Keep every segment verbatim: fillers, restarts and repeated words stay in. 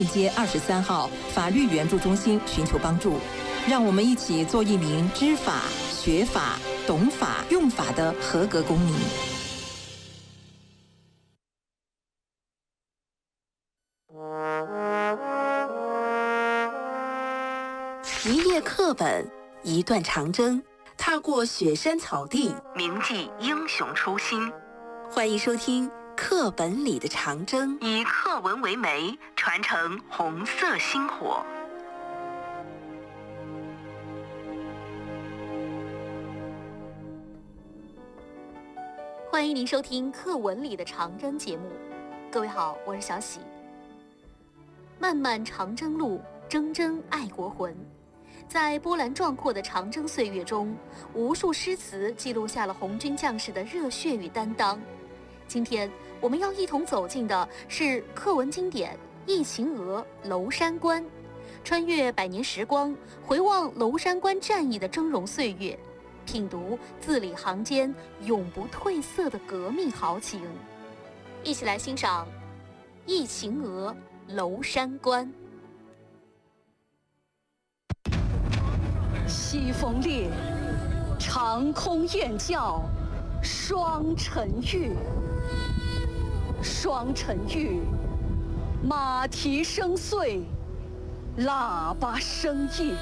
街二十三号法律援助中心寻求帮助，让我们一起做一名知法、学法、懂法、用法的合格公民。 一页课本，一段长征，踏过雪山草地，铭记英雄初心。欢迎收听《课本里的长征》，以课文为媒，传承红色星火。 欢迎您收听《课文里的长征》节目。各位好，我是小喜。漫漫长征路，铮铮爱国魂。在波澜壮阔的长征岁月中，无数诗词记录下了红军将士的热血与担当。今天我们要一同走进的是课文经典《忆秦娥·娄山关》，穿越百年时光，回望娄山关战役的峥嵘岁月，品读字里行间永不褪色的革命豪情。一起来欣赏《忆秦娥·娄山关》。 西风烈，长空雁叫双晨玉。双晨玉，马蹄声碎，喇叭声硬。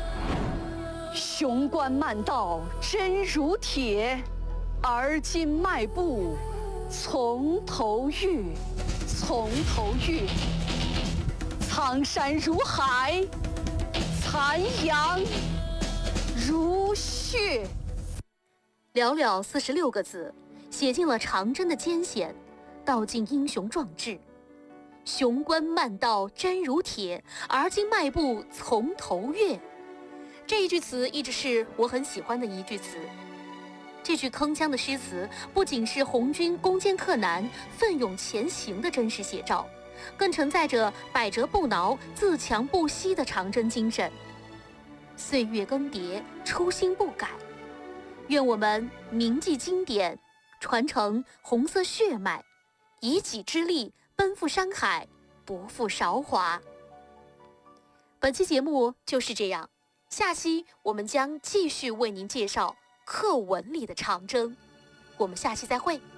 雄关漫道真如铁，而今迈步从头越，从头越。苍山如海，残阳如血。 寥寥四十六个字，写尽了长征的艰险，道尽英雄壮志。雄关漫道真如铁，而今迈步从头越。这一句词一直是我很喜欢的一句词。这句铿锵的诗词不仅是红军攻坚克难、奋勇前行的真实写照，更承载着百折不挠、自强不息的长征精神。岁月更迭，初心不改。愿我们铭记经典，传承红色血脉，以己之力奔赴山海，不负韶华。本期节目就是这样，下期我们将继续为您介绍课文里的长征。我们下期再会。